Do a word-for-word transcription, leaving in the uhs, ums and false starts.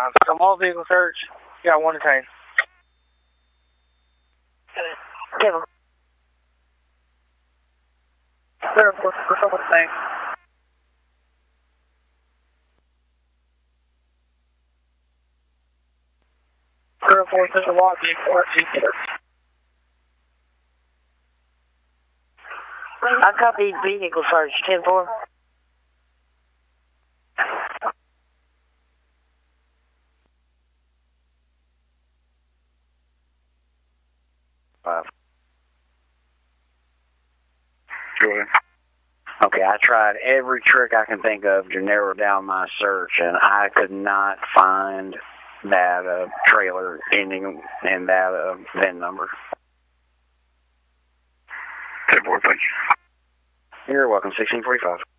five. So all vehicle search, you got one detained. Kevin. Clear for someone thing. Clear for Central Walk, vehicle search. I copied vehicle search, ten four. Five. Go ahead. Okay, I tried every trick I can think of to narrow down my search, and I could not find that uh, trailer ending in that uh, V I N number. ten four, thank you. You're welcome, sixteen forty-five.